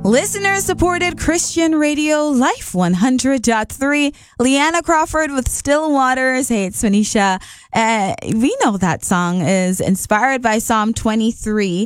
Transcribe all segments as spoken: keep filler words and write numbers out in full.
Listener-supported Christian radio, Life one hundred point three. Leanna Crawford with Still Waters. Hey, it's Phoenicia. Uh, we know that song is inspired by Psalm twenty-three.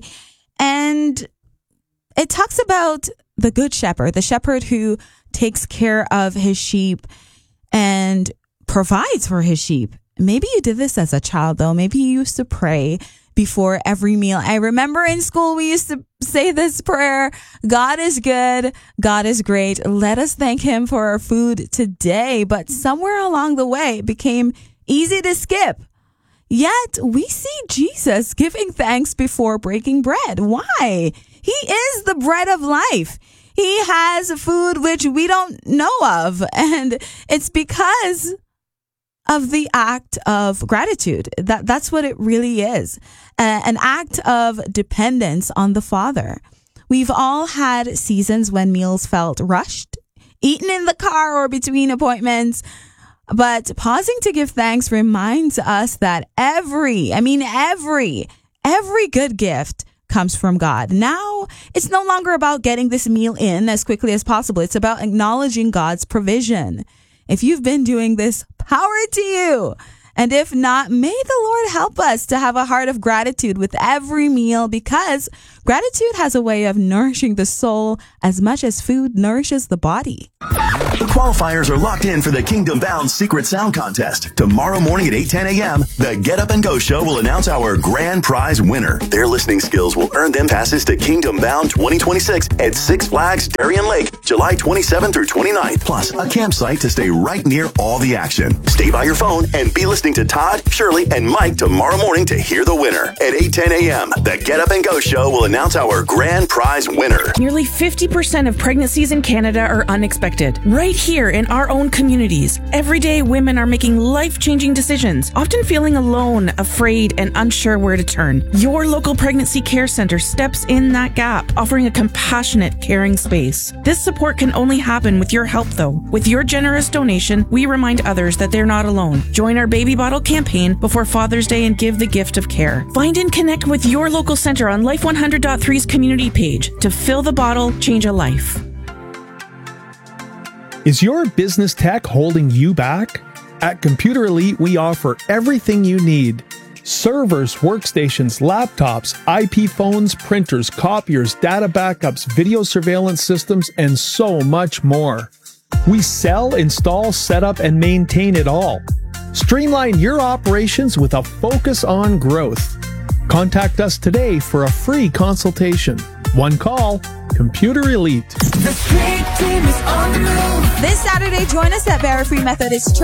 And it talks about the good shepherd, the shepherd who takes care of his sheep and provides for his sheep. Maybe you did this as a child, though. Maybe you used to pray before every meal. I remember in school we used to say this prayer: God is good, God is great. Let us thank him for our food today. But somewhere along the way, it became easy to skip. Yet we see Jesus giving thanks before breaking bread. Why? He is the bread of life. He has food which we don't know of. And it's because of the act of gratitude. That that's what it really is. Uh, an act of dependence on the Father. We've all had seasons when meals felt rushed, eaten in the car or between appointments. But pausing to give thanks reminds us that every, I mean every, every good gift comes from God. Now, it's no longer about getting this meal in as quickly as possible. It's about acknowledging God's provision. If you've been doing this, power to you. And if not, may the Lord help us to have a heart of gratitude with every meal, because gratitude has a way of nourishing the soul as much as food nourishes the body. Qualifiers are locked in for the Kingdom Bound Secret Sound Contest. Tomorrow morning at eight ten a.m., the Get Up and Go Show will announce our grand prize winner. Their listening skills will earn them passes to Kingdom Bound twenty twenty-six at Six Flags Darien Lake, July twenty-seventh through twenty-ninth. Plus, a campsite to stay right near all the action. Stay by your phone and be listening to Todd, Shirley, and Mike tomorrow morning to hear the winner. At eight ten a.m., the Get Up and Go Show will announce our grand prize winner. Nearly fifty percent of pregnancies in Canada are unexpected. Right here in our own communities, every day women are making life-changing decisions, often feeling alone, afraid, and unsure where to turn. Your local pregnancy care center steps in that gap, offering a compassionate, caring space. This support can only happen with your help, though. With your generous donation, we remind others that they're not alone. Join our baby bottle campaign before Father's Day and give the gift of care. Find and connect with your local center on Life one hundred point three's community page. To fill the bottle, change a life. Is your business tech holding you back? At Computer Elite, we offer everything you need. Servers, workstations, laptops, I P phones, printers, copiers, data backups, video surveillance systems, and so much more. We sell, install, set up, and maintain it all. Streamline your operations with a focus on growth. Contact us today for a free consultation. One call, Computer Elite. This Saturday, join us at Barrie Free Methodist Church